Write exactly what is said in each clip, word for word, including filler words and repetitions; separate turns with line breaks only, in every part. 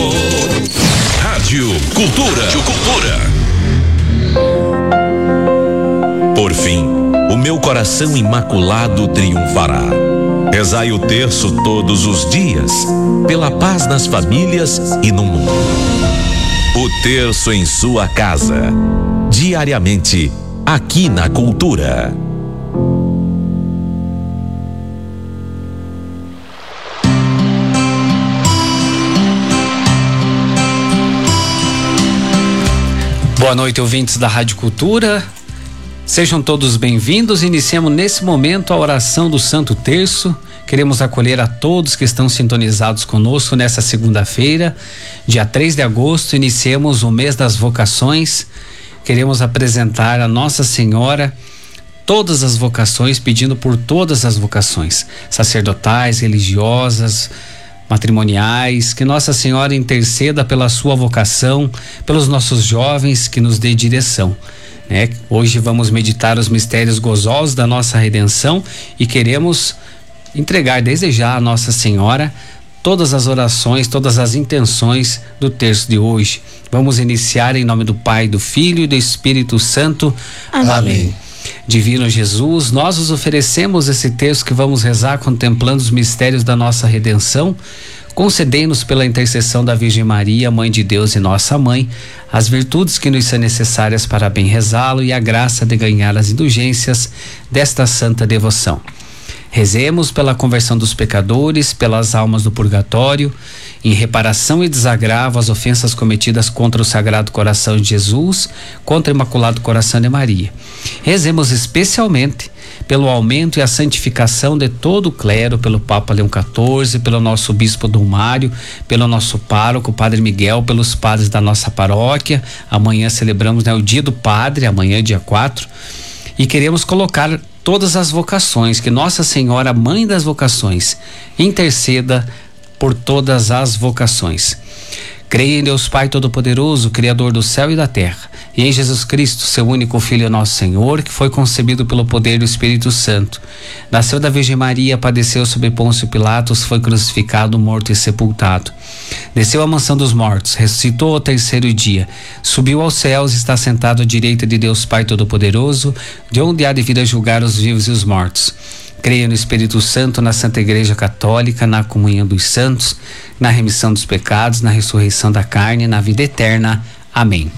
Rádio Cultura. Rádio Cultura. Por fim, o meu coração imaculado triunfará. Rezai o terço todos os dias, pela paz nas famílias e no mundo. O terço em sua casa, diariamente, aqui na Cultura.
Boa noite, ouvintes da Rádio Cultura. Sejam todos bem-vindos. Iniciamos nesse momento a oração do Santo Terço. Queremos acolher a todos que estão sintonizados conosco nessa segunda-feira, dia três de agosto. Iniciemos o mês das vocações. Queremos apresentar a Nossa Senhora todas as vocações, pedindo por todas as vocações, sacerdotais, religiosas, matrimoniais, que Nossa Senhora interceda pela sua vocação, pelos nossos jovens, que nos dê direção, né? Hoje vamos meditar os mistérios gozosos da nossa redenção e queremos entregar desde já a Nossa Senhora todas as orações, todas as intenções do terço de hoje. Vamos iniciar em nome do Pai, do Filho e do Espírito Santo. Amém. Amém. Divino Jesus, nós os oferecemos esse texto que vamos rezar contemplando os mistérios da nossa redenção. Concedei-nos pela intercessão da Virgem Maria, Mãe de Deus e nossa Mãe, as virtudes que nos são necessárias para bem rezá-lo e a graça de ganhar as indulgências desta santa devoção. Rezemos pela conversão dos pecadores, pelas almas do purgatório, em reparação e desagravo às ofensas cometidas contra o Sagrado Coração de Jesus, contra o Imaculado Coração de Maria. Rezemos especialmente pelo aumento e a santificação de todo o clero, pelo Papa Leão quatorze, pelo nosso Bispo Dom Mário, pelo nosso pároco, Padre Miguel, pelos padres da nossa paróquia. Amanhã celebramos, né, o Dia do Padre, amanhã dia quatro, e queremos colocar todas as vocações, que Nossa Senhora, Mãe das Vocações, interceda por todas as vocações. Creio em Deus Pai Todo-Poderoso, Criador do céu e da terra, e em Jesus Cristo, seu único Filho, nosso Senhor, que foi concebido pelo poder do Espírito Santo. Nasceu da Virgem Maria, padeceu sob Pôncio Pilatos, foi crucificado, morto e sepultado. Desceu à mansão dos mortos, ressuscitou ao terceiro dia, subiu aos céus e está sentado à direita de Deus Pai Todo-Poderoso, de onde há de vir a julgar os vivos e os mortos. Creio no Espírito Santo, na Santa Igreja Católica, na comunhão dos santos, na remissão dos pecados, na ressurreição da carne, na vida eterna. Amém.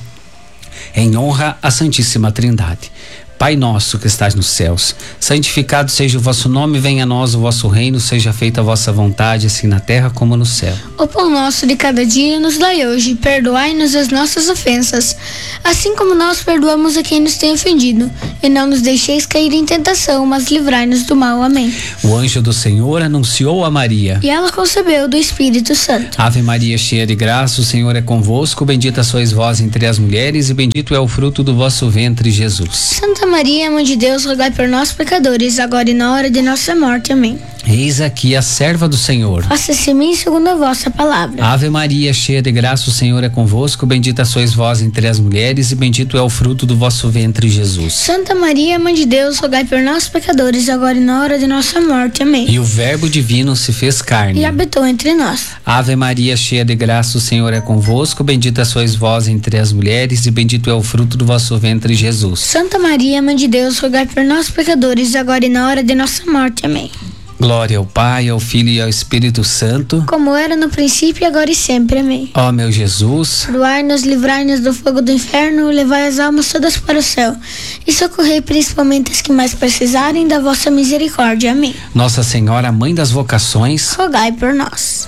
Em honra à Santíssima Trindade. Pai nosso que estás nos céus, santificado seja o vosso nome, venha a nós o vosso reino, seja feita a vossa vontade, assim na terra como no céu.
O pão nosso de cada dia nos dai hoje, perdoai-nos as nossas ofensas, assim como nós perdoamos a quem nos tem ofendido, e não nos deixeis cair em tentação, mas livrai-nos do mal. Amém.
O anjo do Senhor anunciou a Maria,
e ela concebeu do Espírito Santo.
Ave Maria, cheia de graça, o Senhor é convosco, bendita sois vós entre as mulheres, e bendito é o fruto do vosso ventre, Jesus.
Santa Maria, Mãe de Deus, rogai por nós pecadores, agora e na hora de nossa morte. Amém.
Eis aqui a serva do Senhor.
Faça-se em mim segundo a vossa palavra.
Ave Maria, cheia de graça, o Senhor é convosco, bendita sois vós entre as mulheres, e bendito é o fruto do vosso ventre, Jesus.
Santa Maria, Mãe de Deus, rogai por nós pecadores, agora e na hora de nossa morte. Amém.
E o Verbo divino se fez carne
e habitou entre nós.
Ave Maria, cheia de graça, o Senhor é convosco, bendita sois vós entre as mulheres, e bendito é o fruto do vosso ventre, Jesus.
Santa Maria, Mãe de Deus, rogai por nós pecadores, agora e na hora de nossa morte. Amém.
Glória ao Pai, ao Filho e ao Espírito Santo,
como era no princípio, agora e sempre. Amém.
Ó meu Jesus,
perdoai-nos, livrai-nos do fogo do inferno, levai as almas todas para o céu e socorrei principalmente as que mais precisarem da vossa misericórdia. Amém.
Nossa Senhora, Mãe das Vocações,
rogai por nós.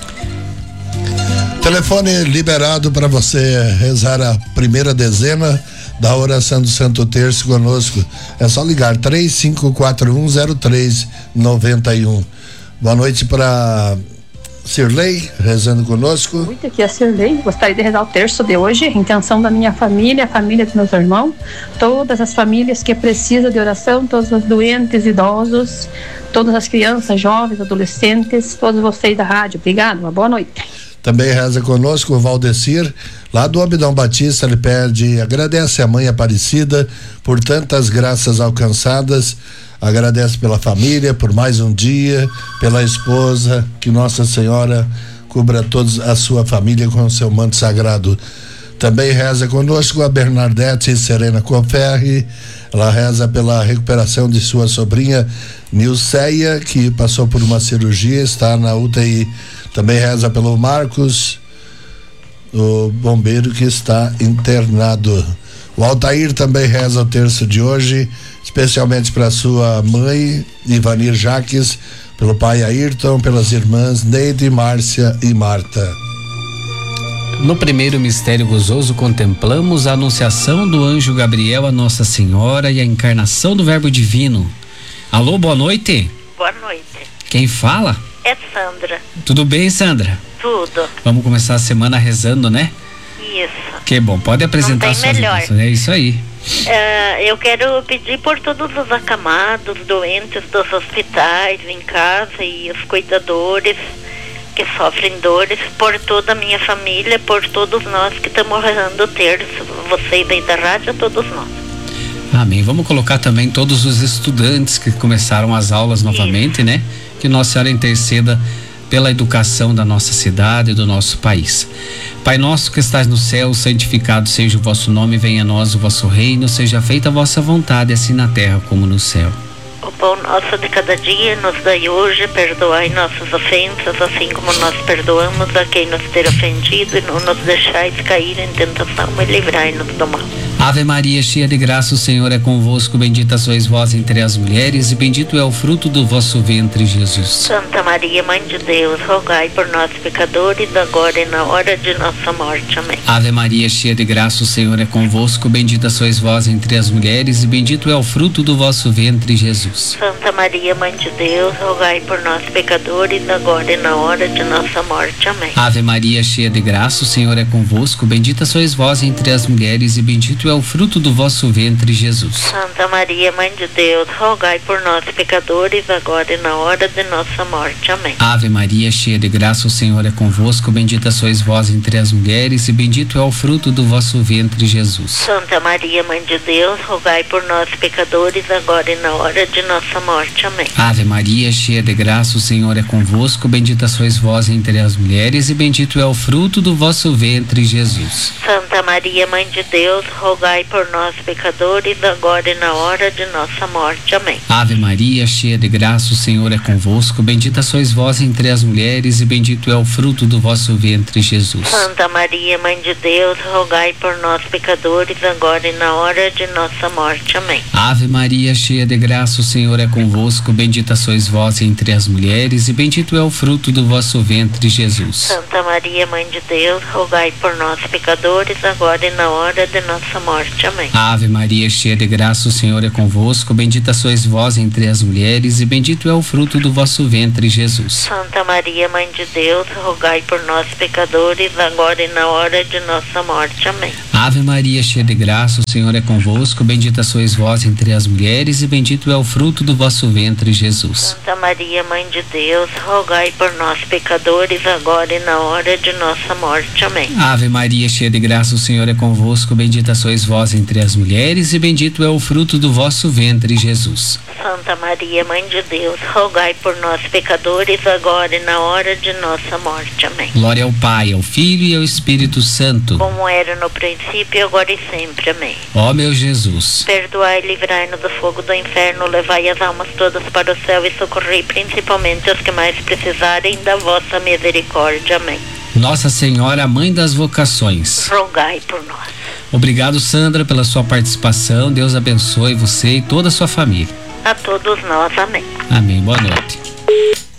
Telefone liberado para você rezar a primeira dezena da oração do Santo Terço conosco. É só ligar três cinco quatro um zero três nove um. Boa noite para Cirlei, rezando conosco.
Muito aqui é a Cirlei. Gostaria de rezar o terço de hoje, intenção da minha família, a família dos meus irmãos, todas as famílias que precisam de oração, todos os doentes, idosos, todas as crianças, jovens, adolescentes, todos vocês da rádio. Obrigado, uma boa noite.
Também reza conosco o Valdecir, lá do Abidão Batista. Ele pede, agradece a Mãe Aparecida por tantas graças alcançadas, agradece pela família, por mais um dia, pela esposa, que Nossa Senhora cubra todos a sua família com o seu manto sagrado. Também reza conosco a Bernadette Serena Conferri. Ela reza pela recuperação de sua sobrinha Nilceia, que passou por uma cirurgia, está na U T I. Também reza pelo Marcos, o bombeiro que está internado. O Altair também reza o terço de hoje, especialmente para sua mãe, Ivanir Jaques, pelo pai Ayrton, pelas irmãs Neide, Márcia e Marta.
No primeiro mistério gozoso contemplamos a anunciação do anjo Gabriel a Nossa Senhora e a encarnação do Verbo Divino. Alô, boa noite.
Boa noite.
Quem fala?
É Sandra.
Tudo bem, Sandra?
Tudo.
Vamos começar a semana rezando, né?
Isso.
Que bom, pode apresentar
suas intenções.
É isso aí.
Uh, eu quero pedir por todos os acamados, doentes dos hospitais, em casa, e os cuidadores que sofrem dores, por toda a minha família, por todos nós que estamos rezando o terço, vocês aí da rádio, todos nós.
Amém. Vamos colocar também todos os estudantes que começaram as aulas novamente, Isso. né? Que Nossa Senhora interceda pela educação da nossa cidade e do nosso país. Pai nosso que estás no céu, santificado seja o vosso nome, venha a nós o vosso reino, seja feita a vossa vontade, assim na terra como no céu.
O pão nosso de cada dia nos dai hoje, perdoai nossas ofensas, assim como nós perdoamos a quem nos ter ofendido, e não nos deixais cair em tentação, e livrai-nos do mal.
Ave Maria, cheia de graça, o Senhor é convosco, bendita sois vós entre as mulheres, e bendito é o fruto do vosso ventre, Jesus.
Santa Maria, Mãe de Deus, rogai por nós pecadores, agora e na hora de nossa morte. Amém.
Ave Maria, cheia de graça, o Senhor é convosco, bendita sois vós entre as mulheres, e bendito é o fruto do vosso ventre, Jesus.
Santa Maria, Mãe de Deus, rogai por nós pecadores, agora e na hora de nossa morte. Amém.
Ave Maria, cheia de graça, o Senhor é convosco, bendita sois vós entre as mulheres, e bendito é o fruto do vosso ventre, Jesus.
Santa Maria, Mãe de Deus, rogai por nós pecadores, agora e na hora de nossa morte. Amém.
Ave Maria, cheia de graça, o Senhor é convosco, bendita sois vós entre as mulheres, e bendito é o fruto do vosso ventre, Jesus.
Santa Maria, Mãe de Deus, rogai por nós pecadores, agora e na hora de nossa morte. Amém.
Ave Maria, cheia de graça, o Senhor é convosco, bendita sois vós entre as mulheres, e bendito é o fruto do vosso ventre, Jesus.
Santa Maria, Mãe de Deus, rogai por nós pecadores, agora e na hora de nossa morte. Amém.
Ave Maria, cheia de graça, o Senhor é convosco, bendita sois vós entre as mulheres, e bendito é o fruto do vosso ventre, Jesus.
Santa Maria, Mãe de Deus, rogai por nós pecadores, agora e na hora de nossa morte. Amém.
Ave Maria, cheia de graça, o Senhor é convosco, bendita sois vós entre as mulheres, e bendito é o fruto do vosso ventre, Jesus.
Santa Maria, Mãe de Deus, rogai por nós pecadores, agora e na hora de nossa morte. Amém.
Ave Maria, cheia de graça, o Senhor é convosco, bendita sois vós entre as mulheres, e bendito é o fruto do vosso ventre, Jesus.
Santa Maria, Mãe de Deus, rogai por nós pecadores, agora e na hora de nossa morte. Amém.
Ave Maria, cheia de graça, o Senhor é convosco, bendita sois vós entre as mulheres, e bendito é o fruto do vosso ventre, Jesus.
Santa Maria, Mãe de Deus, rogai por nós pecadores, agora e na hora de nossa morte. Amém.
Ave Maria, cheia de graça, o Senhor é convosco, bendita sois vós entre as mulheres, e bendito é o fruto do vosso ventre, Jesus.
Santa Maria, Mãe de Deus, rogai por nós pecadores, agora e na hora de nossa morte. Amém.
Glória ao Pai, ao Filho e ao Espírito Santo,
como era no princípio, agora e sempre. Amém.
Ó meu Jesus,
perdoai e livrai-nos do fogo do inferno, levai as almas todas para o céu e socorrei principalmente os que mais precisarem da vossa misericórdia. Amém.
Nossa Senhora, Mãe das Vocações,
rogai por nós.
Obrigado, Sandra, pela sua participação. Deus abençoe você e toda a sua família.
A todos nós. Amém.
Amém. Boa noite.